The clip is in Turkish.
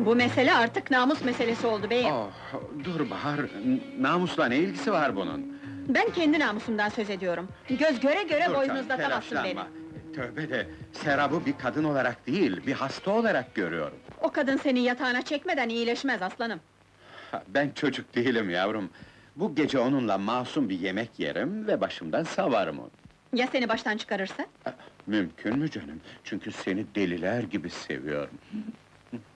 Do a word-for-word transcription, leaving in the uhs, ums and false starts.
Bu mesele artık namus meselesi oldu beyim. Oh, dur Bahar, n- namusla ne ilgisi var bunun? Ben kendi namusumdan söz ediyorum. Göz göre göre Dur boynunu canım, uzlatamazsın beni. telaşlanma. Tövbe de, Serap'ı bir kadın olarak değil, bir hasta olarak görüyorum. O kadın seni yatağına çekmeden iyileşmez aslanım. Ha, ben çocuk değilim yavrum. Bu gece onunla masum bir yemek yerim ve başımdan savarım onu. Ya seni baştan çıkarırsa? Ha, mümkün mü canım? Çünkü seni deliler gibi seviyorum.